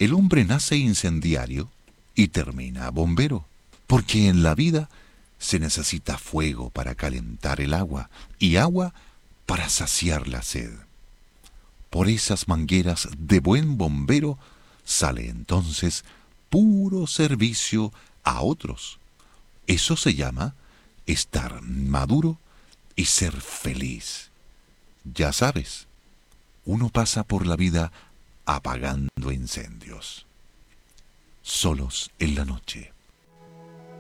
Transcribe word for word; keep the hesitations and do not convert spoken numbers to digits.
El hombre nace incendiario y termina bombero, porque en la vida se necesita fuego para calentar el agua y agua para saciar la sed. Por esas mangueras de buen bombero sale entonces puro servicio a otros. Eso se llama estar maduro y ser feliz. Ya sabes, uno pasa por la vida apagando incendios, solos en la noche.